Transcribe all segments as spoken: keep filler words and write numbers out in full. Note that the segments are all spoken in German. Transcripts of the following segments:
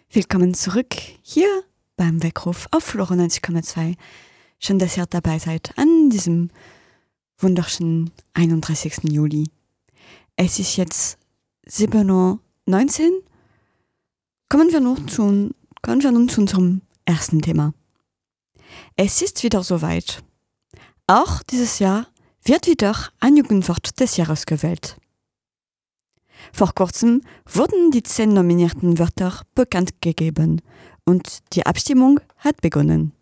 Willkommen zurück hier beim Weckruf auf Flora neunzig Komma zwei. Schön, dass ihr dabei seid an diesem wunderschönen einunddreißigsten Juli. Es ist jetzt sieben Uhr neunzehn. Kommen wir nun zu, kommen wir nun zu unserem ersten Thema. Es ist wieder soweit. Auch dieses Jahr wird wieder ein Jugendwort des Jahres gewählt. Vor kurzem wurden die zehn nominierten Wörter bekannt gegeben und die Abstimmung hat begonnen.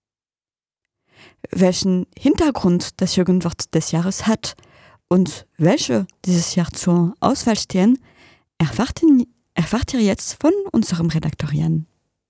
Welchen Hintergrund das Jugendwort des Jahres hat und welche dieses Jahr zur Auswahl stehen, erfahrt, erfahrt ihr jetzt von unserem Redakteur Jan.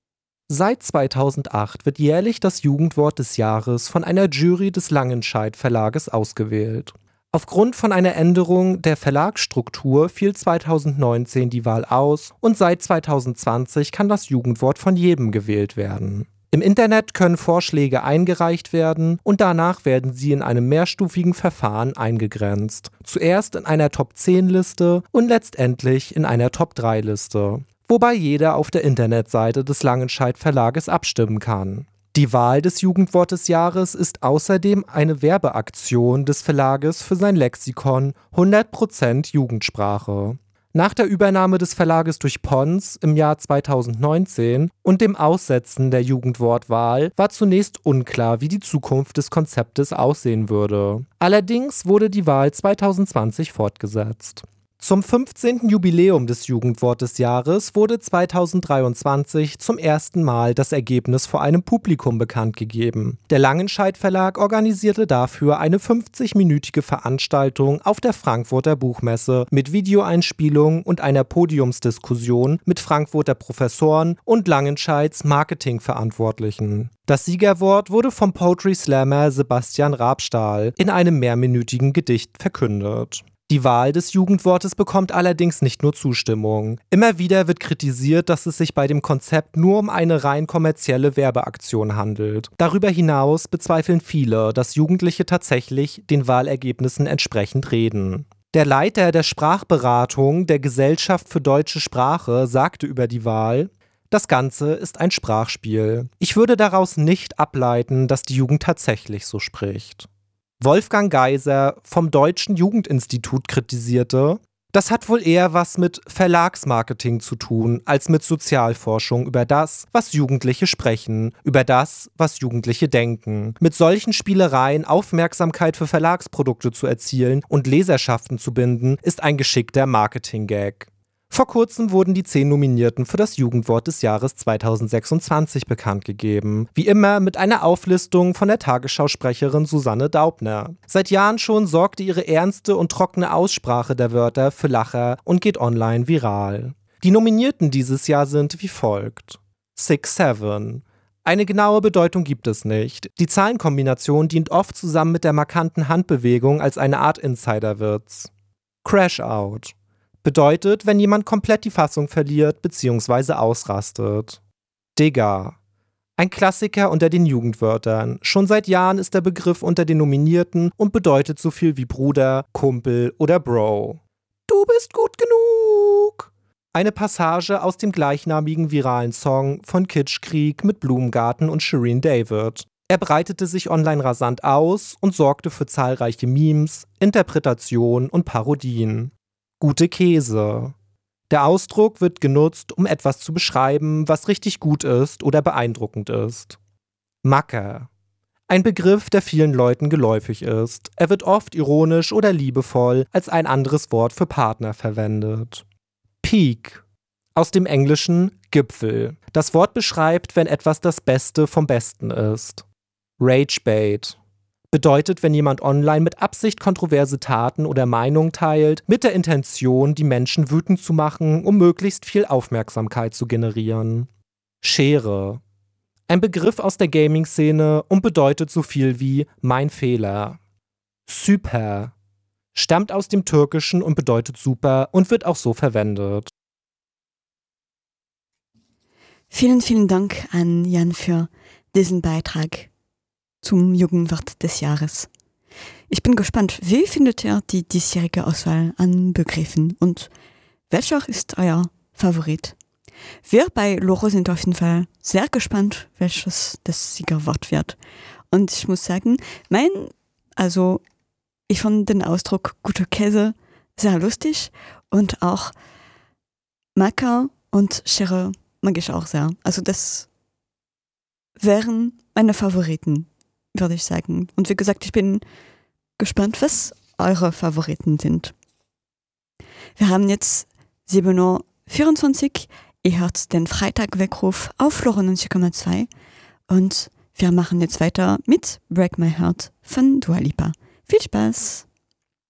Seit zweitausendacht wird jährlich das Jugendwort des Jahres von einer Jury des Langenscheidt Verlages ausgewählt. Aufgrund von einer Änderung der Verlagsstruktur fiel zweitausendneunzehn die Wahl aus und seit zweitausendzwanzig kann das Jugendwort von jedem gewählt werden. Im Internet können Vorschläge eingereicht werden und danach werden sie in einem mehrstufigen Verfahren eingegrenzt. Zuerst in einer Top zehn Liste und letztendlich in einer Top drei Liste, wobei jeder auf der Internetseite des Langenscheidt Verlages abstimmen kann. Die Wahl des Jugendwort des Jahres ist außerdem eine Werbeaktion des Verlages für sein Lexikon hundert Prozent Jugendsprache. Nach der Übernahme des Verlages durch Pons im Jahr zweitausendneunzehn und dem Aussetzen der Jugendwortwahl war zunächst unklar, wie die Zukunft des Konzeptes aussehen würde. Allerdings wurde die Wahl zweitausendzwanzig fortgesetzt. Zum fünfzehnten Jubiläum des Jugendwort des Jahres wurde zweitausenddreiundzwanzig zum ersten Mal das Ergebnis vor einem Publikum bekannt gegeben. Der Langenscheidt Verlag organisierte dafür eine fünfzigminütige Veranstaltung auf der Frankfurter Buchmesse mit Videoeinspielung und einer Podiumsdiskussion mit Frankfurter Professoren und Langenscheidts Marketingverantwortlichen. Das Siegerwort wurde vom Poetry Slammer Sebastian Rabstahl in einem mehrminütigen Gedicht verkündet. Die Wahl des Jugendwortes bekommt allerdings nicht nur Zustimmung. Immer wieder wird kritisiert, dass es sich bei dem Konzept nur um eine rein kommerzielle Werbeaktion handelt. Darüber hinaus bezweifeln viele, dass Jugendliche tatsächlich den Wahlergebnissen entsprechend reden. Der Leiter der Sprachberatung der Gesellschaft für deutsche Sprache sagte über die Wahl: Das Ganze ist ein Sprachspiel. Ich würde daraus nicht ableiten, dass die Jugend tatsächlich so spricht. Wolfgang Geiser vom Deutschen Jugendinstitut kritisierte: Das hat wohl eher was mit Verlagsmarketing zu tun, als mit Sozialforschung über das, was Jugendliche sprechen, über das, was Jugendliche denken. Mit solchen Spielereien Aufmerksamkeit für Verlagsprodukte zu erzielen und Leserschaften zu binden, ist ein geschickter Marketing-Gag. Vor kurzem wurden die zehn Nominierten für das Jugendwort des Jahres zweitausendsechsundzwanzig bekannt gegeben. Wie immer mit einer Auflistung von der Tagesschausprecherin Susanne Daubner. Seit Jahren schon sorgte ihre ernste und trockene Aussprache der Wörter für Lacher und geht online viral. Die Nominierten dieses Jahr sind wie folgt: six seven. Eine genaue Bedeutung gibt es nicht. Die Zahlenkombination dient oft zusammen mit der markanten Handbewegung als eine Art Insiderwitz. Crash out. Bedeutet, wenn jemand komplett die Fassung verliert bzw. ausrastet. Digger. Ein Klassiker unter den Jugendwörtern. Schon seit Jahren ist der Begriff unter den Nominierten und bedeutet so viel wie Bruder, Kumpel oder Bro. Du bist gut genug. Eine Passage aus dem gleichnamigen viralen Song von Kitschkrieg mit Blumengarten und Shireen David. Er breitete sich online rasant aus und sorgte für zahlreiche Memes, Interpretationen und Parodien. Gute Käse. Der Ausdruck wird genutzt, um etwas zu beschreiben, was richtig gut ist oder beeindruckend ist. Macker. Ein Begriff, der vielen Leuten geläufig ist. Er wird oft ironisch oder liebevoll als ein anderes Wort für Partner verwendet. Peak. Aus dem Englischen Gipfel. Das Wort beschreibt, wenn etwas das Beste vom Besten ist. Ragebait. Bedeutet, wenn jemand online mit Absicht kontroverse Taten oder Meinungen teilt, mit der Intention, die Menschen wütend zu machen, um möglichst viel Aufmerksamkeit zu generieren. Schere. Ein Begriff aus der Gaming-Szene und bedeutet so viel wie mein Fehler. Süper. Stammt aus dem Türkischen und bedeutet super und wird auch so verwendet. Vielen, vielen Dank an Jan für diesen Beitrag zum Jugendwort des Jahres. Ich bin gespannt, wie findet ihr die diesjährige Auswahl an Begriffen und welcher ist euer Favorit? Wir bei Loro sind auf jeden Fall sehr gespannt, welches das Siegerwort wird. Und ich muss sagen, mein, also ich fand den Ausdruck guter Käse sehr lustig und auch Macker und Schere mag ich auch sehr. Also das wären meine Favoriten, würde ich sagen. Und wie gesagt, ich bin gespannt, was eure Favoriten sind. Wir haben jetzt sieben Uhr vierundzwanzig. Ihr hört den Freitag-Weckruf auf Loro neunzig Komma zwei und wir machen jetzt weiter mit Break My Heart von Dua Lipa. Viel Spaß!